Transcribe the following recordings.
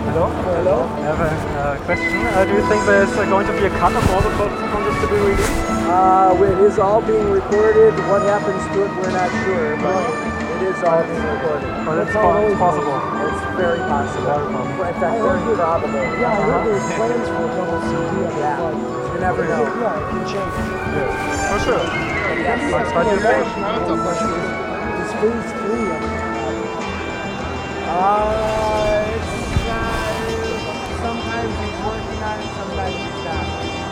Hello? Hello? I have a question. Do you think there's going to be a cut of all the photos from this to be released? It is all being recorded. What happens to it, we're not sure, but it is all being recorded. But it's possible. It's very possible. Very possible. In fact, very probable. Yeah, I heard there's plans for a double CD of it, Yeah. but You never know. yeah, it can change. Yes, for sure. Yes. But do you think? Is phase 3 of it? Sometimes he's working on it, sometimes he's not.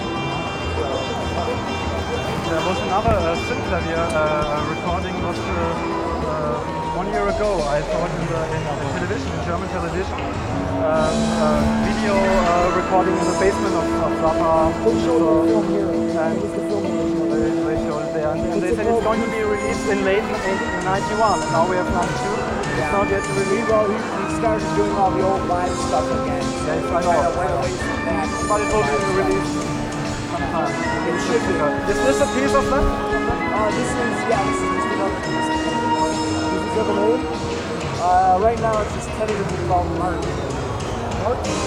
There was another Synklavier recording was 1 year ago. I saw it in television, in German television. Video recording in the basement of Zappa. They showed the film here. And It was the film they showed. they showed it there. And they said it's going to be released in late 91. And now we have 92. It's not yet released. Well, he started doing all the old live stuff again. Yes, I Kind know. of went away from that. But it will be released sometime. It should be. Is this a piece of that? This is just another piece. Is it 7A? Right now it's just tentatively called Mark. Mark?